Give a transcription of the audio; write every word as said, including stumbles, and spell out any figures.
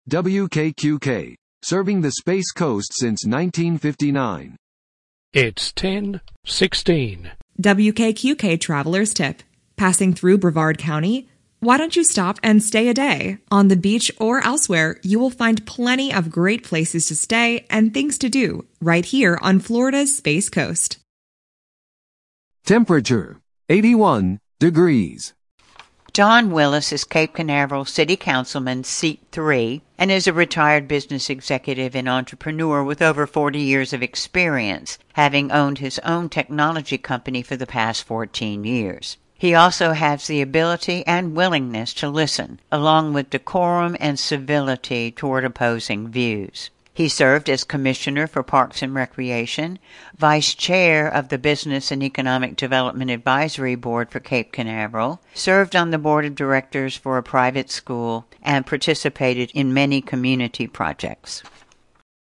W K Q K, serving the Space Coast since nineteen fifty-nine. It's ten sixteen. W K Q K Traveler's Tip. Passing through Brevard County? Why don't you stop and stay a day? On the beach or elsewhere, you will find plenty of great places to stay and things to do right here on Florida's Space Coast. Temperature, eighty-one degrees. John Willis is Cape Canaveral City Councilman, Seat three, and is a retired business executive and entrepreneur with over forty years of experience, having owned his own technology company for the past fourteen years. He also has the ability and willingness to listen, along with decorum and civility toward opposing views. He served as Commissioner for Parks and Recreation, Vice Chair of the Business and Economic Development Advisory Board for Cape Canaveral, served on the Board of Directors for a private school, and participated in many community projects.